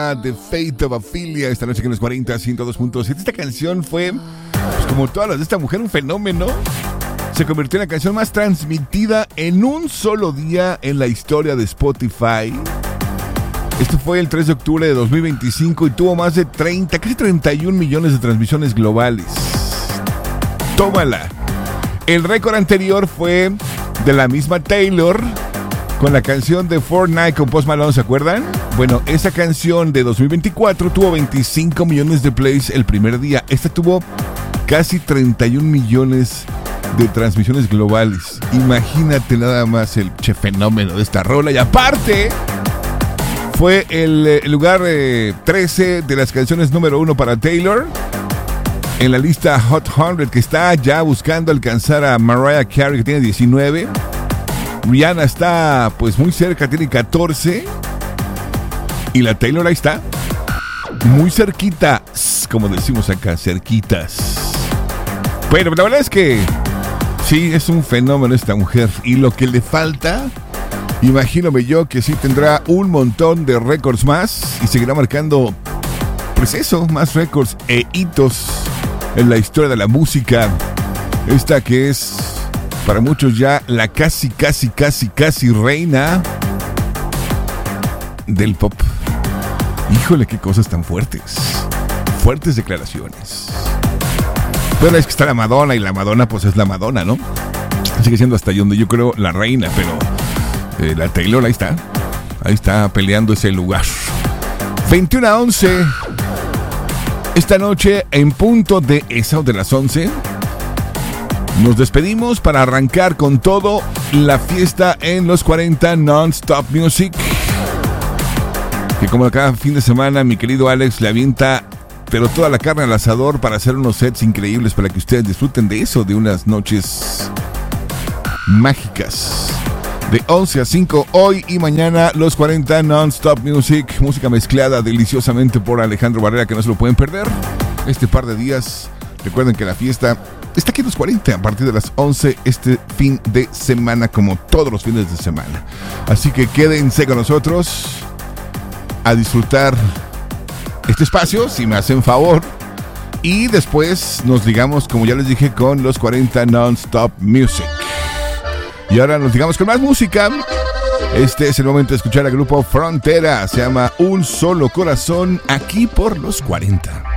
llama The Fate of Ophelia. Esta noche que en los 40, 102.7. Esta canción fue, pues, como todas las de esta mujer, un fenómeno. Se convirtió en la canción más transmitida en un solo día en la historia de Spotify. Esto fue el 3 de octubre de 2025 y tuvo más de 30, casi 31 millones de transmisiones globales. Tómala. El récord anterior fue de la misma Taylor con la canción de Fortnite con Post Malone, ¿se acuerdan? Bueno, esa canción de 2024 tuvo 25 millones de plays el primer día. Esta tuvo casi 31 millones de transmisiones globales. Imagínate nada más el fenómeno de esta rola. Y aparte, fue el lugar 13 de las canciones número 1 para Taylor en la lista Hot 100, que está ya buscando alcanzar a Mariah Carey, que tiene 19. Rihanna está pues muy cerca, tiene 14. Y la Taylor ahí está, muy cerquita, como decimos acá, cerquitas. Pero la verdad es que sí, es un fenómeno esta mujer. Y lo que le falta, imagínome yo que sí tendrá un montón de récords más y seguirá marcando, pues eso, más récords e hitos en la historia de la música. Esta que es para muchos ya la casi reina del pop. Híjole, qué cosas tan fuertes. Fuertes declaraciones. Pero es que está la Madonna, y la Madonna pues es la Madonna, ¿no? Sigue siendo hasta donde yo creo la reina, pero la Taylor ahí está peleando ese lugar. 21:11. Esta noche, en punto de esa o de las 11, nos despedimos para arrancar con todo la fiesta en los 40 Non-Stop Music. Que como cada fin de semana, mi querido Alex le avienta, pero toda la carne al asador para hacer unos sets increíbles para que ustedes disfruten de eso, de unas noches mágicas. De 11 a 5, hoy y mañana, los 40 Non-Stop Music. Música mezclada deliciosamente por Alejandro Barrera, que no se lo pueden perder este par de días. Recuerden que la fiesta está aquí en los 40 a partir de las 11 este fin de semana, como todos los fines de semana. Así que quédense con nosotros a disfrutar este espacio, si me hacen favor. Y después nos ligamos, como ya les dije, con los 40 Non-Stop Music. Y ahora nos ligamos con más música. Este es el momento de escuchar al grupo Frontera. Se llama Un Solo Corazón, aquí por los 40.